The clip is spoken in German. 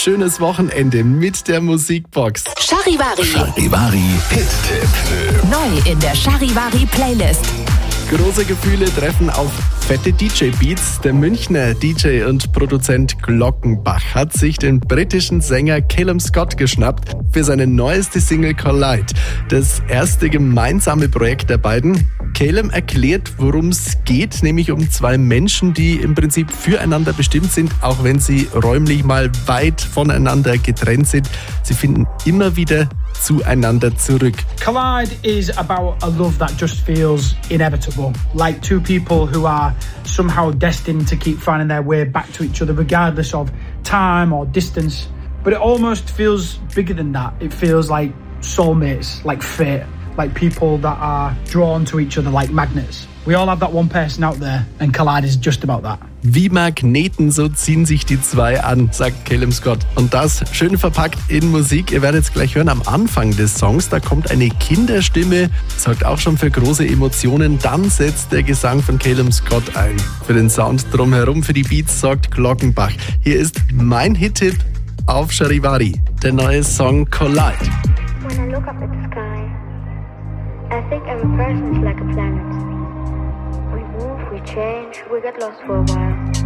schönes Wochenende mit der Musikbox. Charivari Hit-Tipp. Neu in der Charivari Playlist. Große Gefühle treffen auf fette DJ-Beats. Der Münchner DJ und Produzent Glockenbach hat sich den britischen Sänger Calum Scott geschnappt für seine neueste Single Collide. Das erste gemeinsame Projekt der beiden. Calum erklärt, worum es geht, nämlich um zwei Menschen, die im Prinzip füreinander bestimmt sind, auch wenn sie räumlich mal weit voneinander getrennt sind. Sie finden immer wieder zueinander zurück. Collide is about a love that just feels inevitable, like two people who are somehow destined to keep finding their way back to each other regardless of time or distance. But it almost feels bigger than that. It feels like soulmates, like fate, like people that are drawn to each other like magnets. We all have that one person out there and Collide is just about that. Wie Magneten, so ziehen sich die zwei an, sagt Calum Scott. Und das schön verpackt in Musik. Ihr werdet es gleich hören am Anfang des Songs. Da kommt eine Kinderstimme, sorgt auch schon für große Emotionen. Dann setzt der Gesang von Calum Scott ein. Für den Sound drumherum, für die Beats sorgt Glockenbach. Hier ist mein Hit-Tipp auf Charivari, der neue Song Collide. When I look up at the sky, I think every person's like a planet. We move, we change, we get lost for a while.